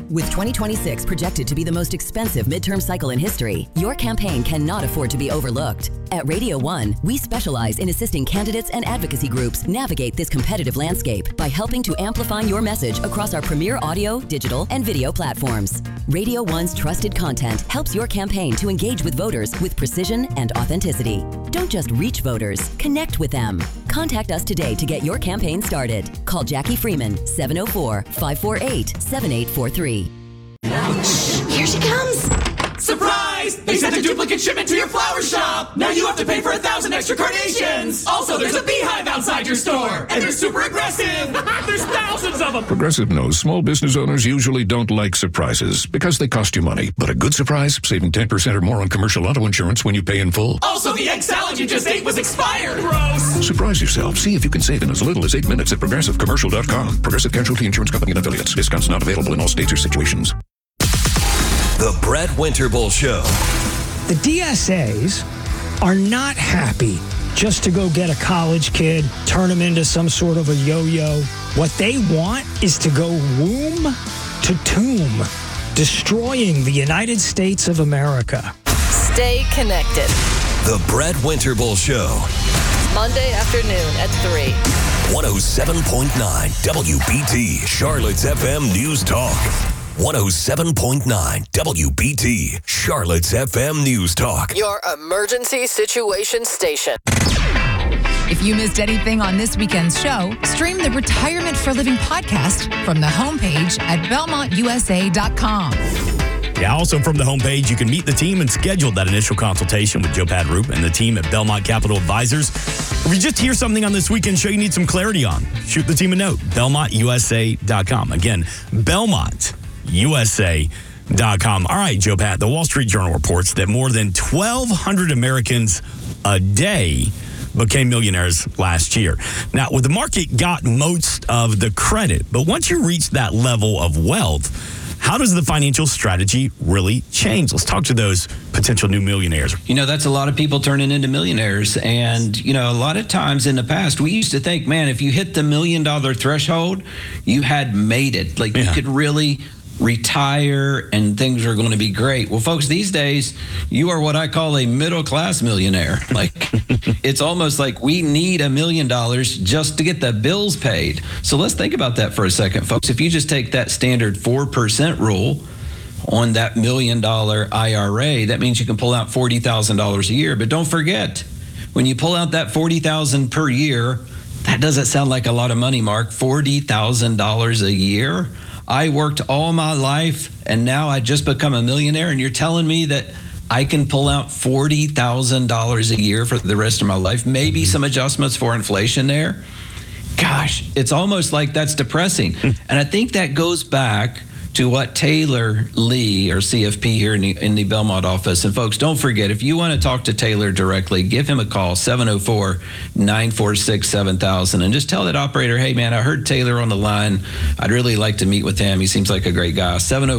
With 2026 projected to be the most expensive midterm cycle in history, your campaign cannot afford to be overlooked. At Radio One, we specialize in assisting candidates and advocacy groups navigate this competitive landscape by helping to amplify your message across our premier audio, digital, and video platforms. Radio One's trusted content helps your campaign to engage with voters with precision and authenticity. Don't just reach voters, connect with them. Contact us today to get your campaign started. Call Jackie Freeman, 704-548-7843. Here she comes! Surprise! They sent a duplicate shipment to your flower shop! Now you have to pay for 1,000 extra carnations! Also, there's a beehive outside your store! And they're super aggressive! There's thousands of them! Progressive knows small business owners usually don't like surprises because they cost you money. But a good surprise, saving 10% or more on commercial auto insurance when you pay in full. Also, the egg salad you just ate was expired! Gross! Surprise yourself. See if you can save in as little as 8 minutes at ProgressiveCommercial.com. Progressive Casualty Insurance Company and Affiliates. Discounts not available in all states or situations. The Brett Winterble Show. The DSAs are not happy just to go get a college kid, turn him into some sort of a yo-yo. What they want is to go womb to tomb, destroying the United States of America. Stay connected. The Brett Winterble Show. Monday afternoon at 3. 107.9 WBT, Charlotte's FM News Talk. 107.9 WBT, Charlotte's FM News Talk. Your emergency situation station. If you missed anything on this weekend's show, stream the Retirement for Living podcast from the homepage at BelmontUSA.com. Yeah, also from the homepage, you can meet the team and schedule that initial consultation with Joe Padroop and the team at Belmont Capital Advisors. If you just hear something on this weekend show you need some clarity on, shoot the team a note, BelmontUSA.com. Again, BelmontUSA.com. All right, Joe Pat, the Wall Street Journal reports that more than 1,200 Americans a day became millionaires last year. Now, the market got most of the credit, but once you reach that level of wealth, how does the financial strategy really change? Let's talk to those potential new millionaires. You know, that's a lot of people turning into millionaires. And, you know, a lot of times in the past, we used to think, man, if you hit the $1 million threshold, you had made it. Like, you could really retire and things are going to be great. Well, folks, these days, you are what I call a middle-class millionaire. Like, it's almost like we need $1 million just to get the bills paid. So let's think about that for a second, folks. If you just take that standard 4% rule on that $1 million IRA, that means you can pull out $40,000 a year. But don't forget, when you pull out that $40,000 per year, that doesn't sound like a lot of money, Mark. $40,000 a year? I worked all my life, and now I just become a millionaire, and you're telling me that I can pull out $40,000 a year for the rest of my life, maybe some adjustments for inflation there. Gosh, it's almost like that's depressing. And I think that goes back to what Taylor Lee, or CFP here in the Belmont office. And folks, don't forget, if you want to talk to Taylor directly, give him a call, 704-946-7000. And just tell that operator, hey, man, I heard Taylor on the line. I'd really like to meet with him. He seems like a great guy.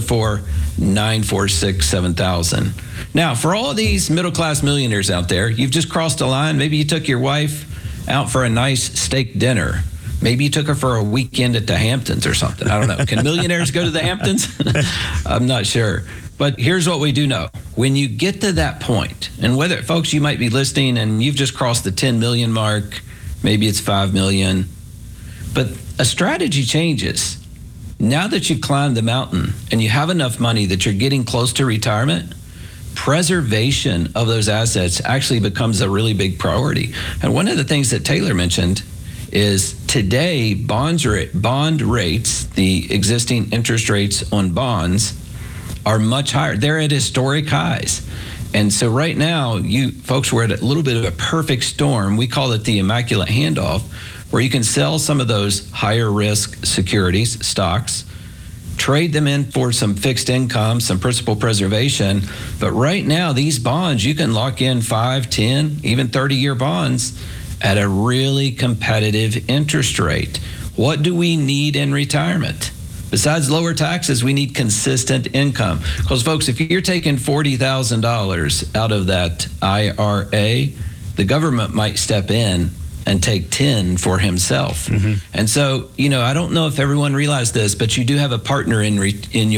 704-946-7000. Now, for all of these middle-class millionaires out there, you've just crossed a line. Maybe you took your wife out for a nice steak dinner. Maybe you took her for a weekend at the Hamptons or something. I don't know. Can millionaires go to the Hamptons? I'm not sure. But here's what we do know. When you get to that point, and whether, folks, you might be listening and you've just crossed the 10 million mark, maybe it's 5 million, but a strategy changes. Now that you've climbed the mountain and you have enough money that you're getting close to retirement, preservation of those assets actually becomes a really big priority. And one of the things that Taylor mentioned is today bond rates, the existing interest rates on bonds, are much higher. They're at historic highs. And so right now, you folks, we're at a little bit of a perfect storm. We call it the immaculate handoff, where you can sell some of those higher risk securities, stocks, trade them in for some fixed income, some principal preservation. But right now, these bonds, you can lock in 5, 10, even 30-year bonds at a really competitive interest rate. What do we need in retirement? Besides lower taxes, we need consistent income. Because, folks, if you're taking $40,000 out of that IRA, the government might step in and take 10 for himself. And so, you know, I don't know if everyone realized this, but you do have a partner in your